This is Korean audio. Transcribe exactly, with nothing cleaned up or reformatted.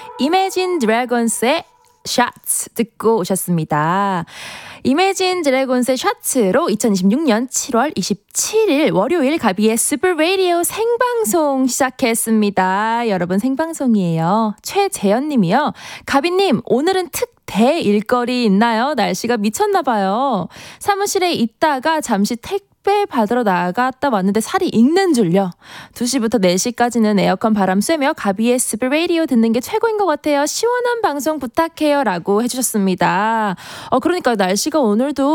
Imagine Dragons의 샷츠 듣고 오셨습니다. 이매진 드래곤스의 샷츠로 이천이십육 년 칠월 이십칠일 월요일 가비의 슈퍼 라디오 생방송 시작했습니다. 여러분 생방송이에요. 최재현 님이요. 가비님 오늘은 특대 일거리 있나요? 날씨가 미쳤나 봐요. 사무실에 있다가 잠시 택배 받으러 나갔다 왔는데 살이 익는 줄요. 두 시부터 네 시까지는 에어컨 바람 쐬며 가비의 슈퍼 라디오 듣는 게 최고인 것 같아요. 시원한 방송 부탁해요 라고 해주셨습니다. 어, 그러니까 날씨가 오늘도